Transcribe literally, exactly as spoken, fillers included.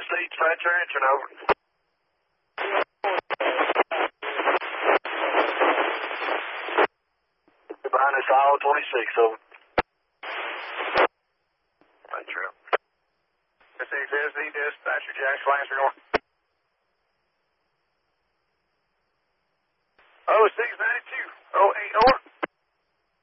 S D dispatcher answering, over. Behind us, aisle twenty-six, over. Right, true. S six S D dispatcher, Jackson Lancer North. Oh, six ninety.